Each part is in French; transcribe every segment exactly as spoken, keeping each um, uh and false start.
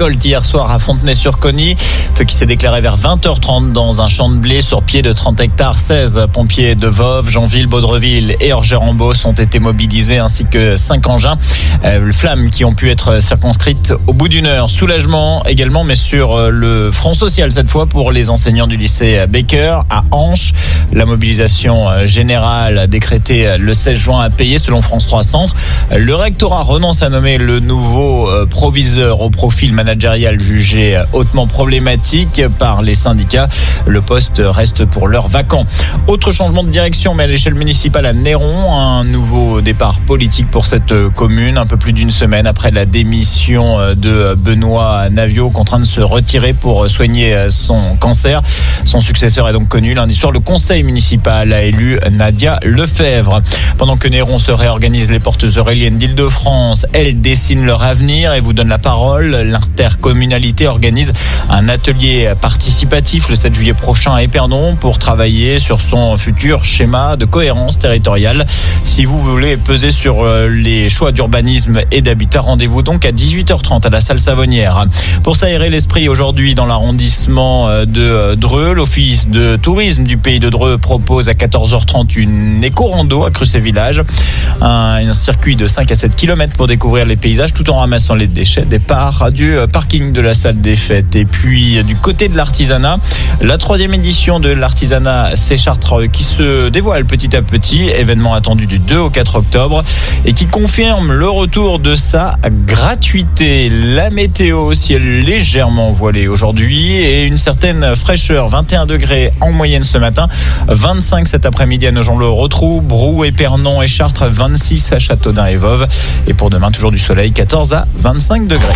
récolte hier soir à Fontenay-sur-Cogny. Feu qui s'est déclaré vers vingt heures trente dans un champ de blé sur pied de trente hectares. seize pompiers de Voves, Jeanville, Baudreville et Orgères-en-Beauce ont été mobilisés, ainsi que cinq engins. Euh, flammes qui ont pu être circonscrites au bout d'une heure. Soulagement également, mais sur le front social cette fois pour les enseignants du lycée Baker à Anche. La mobilisation générale décrétée le seize juin a payé selon France trois Centre. Le rectorat renonce à nommer le nouveau proviseur au profil managérial jugé hautement problématique par les syndicats. Le poste reste pour l'heure vacant. Autre changement de direction, mais à l'échelle municipale à Néron, un nouveau départ politique pour cette commune, un peu plus d'une semaine après la démission de Benoît Naviot, contraint de se retirer pour soigner son cancer. Son successeur est donc connu. Lundi soir, le conseil municipal a élu Nadia Lefebvre. Pendant que Néron se réorganise, les portes auréliennes d'Île-de-France, elles dessinent leur avenir et vous donnent la parole. L'intercommunalité organise un atelier participatif le sept juillet prochain à Épernon pour travailler sur son futur schéma de cohérence territoriale. Si vous voulez peser sur les choix d'urbanisme et d'habitat, rendez-vous donc à dix-huit heures trente à la salle Savonnière. Pour s'aérer l'esprit aujourd'hui dans l'arrondissement de Dreux, l'office de tourisme du pays de Dreux propose à quatorze heures trente une éco-rando à Crucé-Village. Un, un circuit de cinq à sept kilomètres pour découvrir les paysages tout en ramassant les déchets. Départ du parking de la salle des fêtes. Et puis du côté de l'artisanat, la troisième édition de l'artisanat C'est Chartreux qui se dévoile petit à petit. Événement attendu du deux au quatre octobre et qui confirme le retour de sa gratuité. La météo, ciel légèrement voilé aujourd'hui et une certaine fraîcheur, vingt et un degrés en moyenne ce matin, vingt-cinq cet après-midi à Nogent-le-Rotrou, Brou, Épernon et Chartres, vingt-six à Châteaudun et Voves. Et pour demain, toujours du soleil, quatorze à vingt-cinq degrés.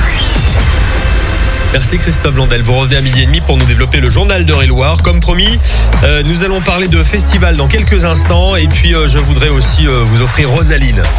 Merci Christophe Blondel. Vous revenez à midi et demi pour nous développer le journal d'Eure-et-Loir. Comme promis, euh, nous allons parler de festival dans quelques instants. Et puis, euh, je voudrais aussi euh, vous offrir Rosaline.